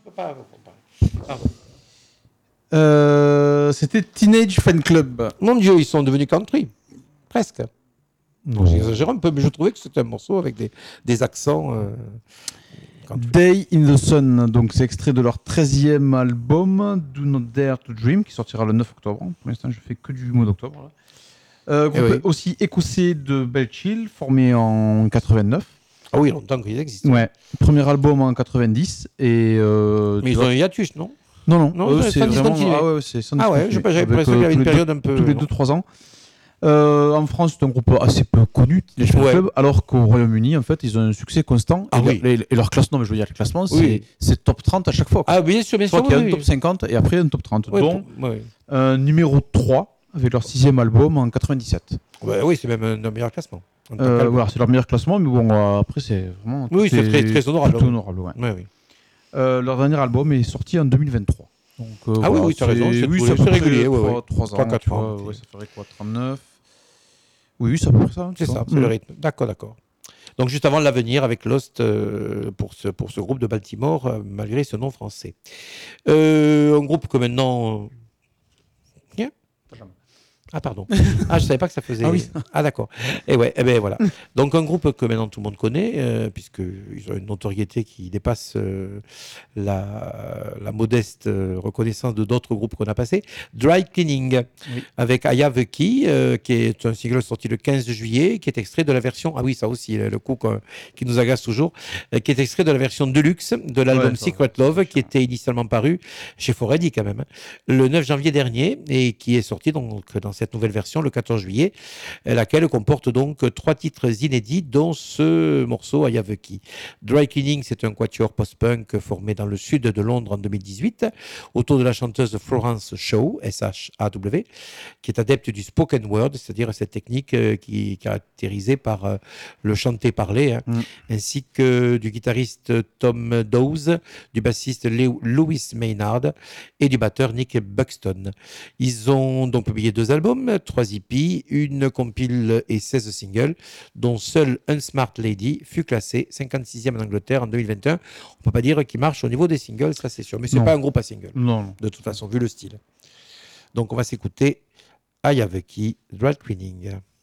peux pas. Pardon. C'était Teenage Fan Club. Mon Dieu, ils sont devenus country. Presque. Non. J'exagère un peu, mais je trouvais que c'était un morceau avec des accents. Country. Day in the Sun, donc c'est extrait de leur 13e album, Do Not Dare to Dream, qui sortira le 9 octobre. Pour l'instant, je fais que du mois d'octobre. Groupe aussi écossais de Belchill, formé en 89. Ah oui, longtemps qu'ils existent. Ouais. Premier album en 90. Et, mais ils ont un hiatus, non? Non, c'est vraiment. Ah ouais, j'avais l'impression qu'il y avait une période un peu. Tous les 2-3 ans. En France, c'est un groupe assez peu connu, Teenage Fan Club, alors qu'au Royaume-uni, en fait, ils ont un succès constant. Et leur classement, mais je veux dire, le classement, c'est top 30 à chaque fois. Ah, bien sûr, bien sûr. Il y a un top 50 et après un top 30. dont numéro 3 avec leur 6e album en 97. Oui, c'est même un meilleur classement. Voilà, c'est leur meilleur classement, mais bon, après, c'est vraiment. Oui, c'est très honorable. Tout honorable, ouais. Leur dernier album est sorti en 2023. Donc, oui, tu as raison, c'est régulier. 3 ans, 4 ans. Ça ferait quoi, 39 ? Oui, c'est à peu près ça. C'est ça, c'est le rythme. D'accord. Donc, juste avant l'avenir avec Lost pour ce groupe de Baltimore, malgré ce nom français. Un groupe que maintenant. Ah, pardon. Ah, je savais pas que ça faisait. Ah oui. Ah, d'accord. Et ben voilà. Donc, un groupe que maintenant tout le monde connaît, puisqu'ils ont une notoriété qui dépasse la modeste reconnaissance de d'autres groupes qu'on a passés. Dry Cleaning, avec I Have a Key, qui est un single sorti le 15 juillet, qui est extrait de la version. Ah oui, ça aussi, le coup qui nous agace toujours, qui est extrait de la version deluxe de l'album Secret Love, qui était initialement paru chez Foredi quand même, le 9 janvier dernier, et qui est sorti donc dans cette nouvelle version le 14 juillet, laquelle comporte donc 3 titres inédits, dont ce morceau I Have a Key. Dry Cleaning, c'est un quatuor post-punk formé dans le sud de Londres en 2018, autour de la chanteuse Florence Shaw, S-H-A-W, qui est adepte du spoken word, c'est-à-dire cette technique qui est caractérisée par le chanté-parler, ainsi que du guitariste Tom Dawes, du bassiste Louis Maynard et du batteur Nick Buxton. Ils ont donc publié 2 albums, 3 EP, une compile et 16 singles, dont seul Unsmart Lady fut classé 56e en Angleterre en 2021. On ne peut pas dire qu'il marche au niveau des singles, ça c'est sûr, mais ce n'est pas un groupe à singles, de toute façon, vu le style. Donc on va s'écouter I Have a Key, Dry Cleaning.